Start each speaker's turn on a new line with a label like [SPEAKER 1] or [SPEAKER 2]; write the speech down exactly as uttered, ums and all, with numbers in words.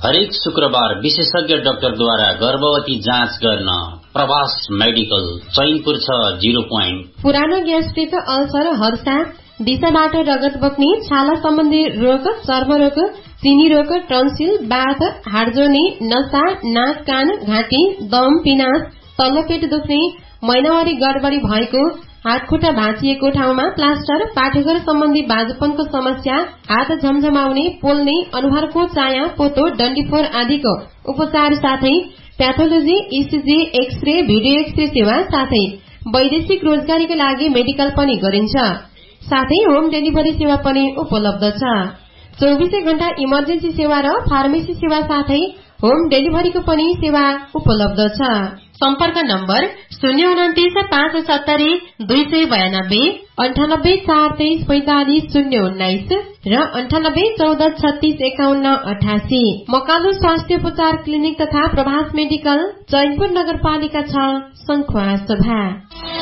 [SPEAKER 1] हरेक शुक्रबार विशेषज्ञ डाक्टरद्वारा गर्भवती जाँच गर्न प्रवास मेडिकल चैनपुर छ जीरो पोइन्ट।
[SPEAKER 2] पुरानो ग्यास्ट्रिक, अल्सर, हर्षा, दिशाबाट रगत बग्ने, छाला सम्बन्धी रोग, चर्मरोग, चिनी रोग, टन्सिल, बाथ, हाडजोर्नी, नसा, नाक, कान, घाँटी, दम, पिनास, तल्लो पेट दुख्ने, महिनावारी गडबडी भएको, हातखुट्टा भाँचिएको ठाउँमा प्लास्टर, पाठेघर सम्बन्धी बाजुपनको समस्या, हात झमझमाउने, पोल्ने, अनुहारको चाया, पोतो, डन्डीफोर आदिको उपचार साथै pathology, ECG, x-ray, video x-ray सेवा साथै वैदेशिक रोजगारीका लागि मेडिकल पनि गरिन्छ। साथै होम डेलिभरी सेवा पनि उपलब्ध छ। चौबीसै घण्टा इमर्जेन्सी सेवा र फार्मेसी सेवा साथै होम डेलिभरीको पनि सेवा उपलब्ध छ। सम्पर्क नम्बर शून्य उन्तिस पाँच सत्तरी दुई सय बयानब्बे, अन्ठानब्बे चार तेइस पैंतालिस शून्य उन्नाइस र अन्ठानब्बे चौध छत्तीस एकाउन्न अठासी। मकालु स्वास्थ्य उपचार क्लिनिक तथा प्रभास मेडिकल, चैनपुर नगरपालिका छ, सङ्खुवा सभा।